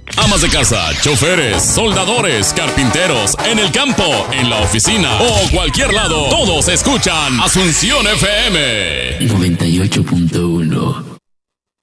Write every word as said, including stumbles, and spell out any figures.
Amas de casa, choferes, soldadores, carpinteros, en el campo, en la oficina o cualquier lado, todos escuchan Asunción F M noventa y ocho punto uno.